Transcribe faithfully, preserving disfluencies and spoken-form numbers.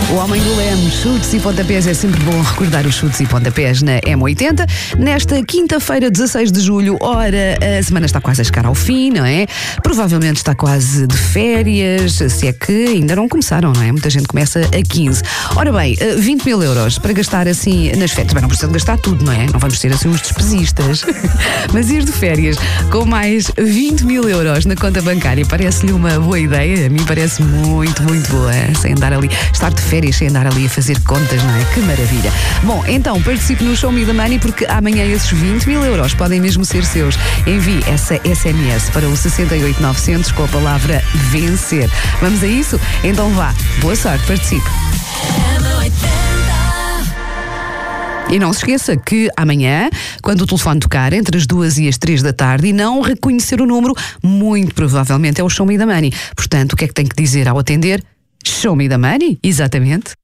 O Homem do Leme, chutes e pontapés, é sempre bom recordar os chutes e pontapés na M oitenta. Nesta quinta-feira, dezasseis de julho, ora, a semana está quase a chegar ao fim, não é? Provavelmente está quase de férias, se é que ainda não começaram, não é? Muita gente começa a quinze. Ora bem, vinte mil euros para gastar assim nas férias. Bem, não precisa de gastar tudo, não é? Não vamos ser assim uns despesistas. Mas ir de férias com mais vinte mil euros na conta bancária parece-lhe uma boa ideia? A mim parece muito, muito boa. Sem andar ali, estar de férias sem andar ali a fazer contas, não é? Que maravilha. Bom, então participe no Show Me the Money, porque amanhã esses vinte mil euros podem mesmo ser seus. Envie essa S M S para o seis oito nove zero zero com a palavra vencer. Vamos a isso? Então vá. Boa sorte, participe. E não se esqueça que amanhã, quando o telefone tocar entre as duas e as três da tarde e não reconhecer o número, muito provavelmente é o Show Me the Money. Portanto, o que é que tem que dizer ao atender? Show Me the Money, exatamente.